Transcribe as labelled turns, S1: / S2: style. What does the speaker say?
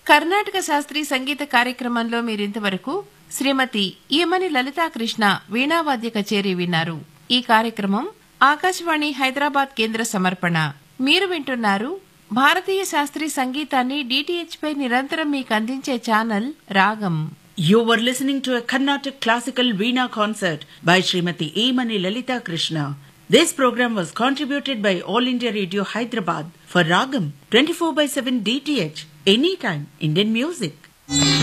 S1: కర్ణాటక శాస్త్రీయ సంగీత కార్యక్రమంలో మీరింతవరకు శ్రీమతి ఈమని లలితాకృష్ణ వీణావాద్య కచేరీ విన్నారు. ఈ కార్యక్రమం ఆకాశవాణి హైదరాబాద్ కేంద్ర సమర్పణ. మీరు వింటున్నారు భారతీయ శాస్త్రీయ సంగీతాన్ని DTH పై నిరంతరం మీకు అందించే ఛానల్ రాగం.
S2: You were listening to a Carnatic classical Veena concert by Srimati Emani Lalita Krishna. This program was contributed by All India Radio Hyderabad for Ragam 24/7 DTH, anytime Indian music.